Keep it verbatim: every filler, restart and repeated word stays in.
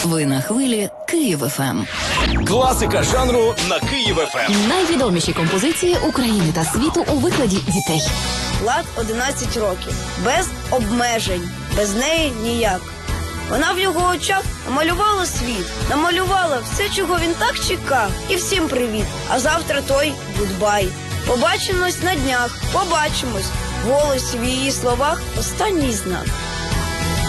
Ви на хвилі Київ-ФМ. Класика жанру на Київ-ФМ. Найвідоміші композиції України та світу у викладі дітей. Влад одинадцять років. Без обмежень. Без неї ніяк. Вона в його очах намалювала світ. Намалювала все, чого він так чекав. І всім привіт. А завтра той гудбай. Побачимось на днях. Побачимось. В голосі в її словах останній знак.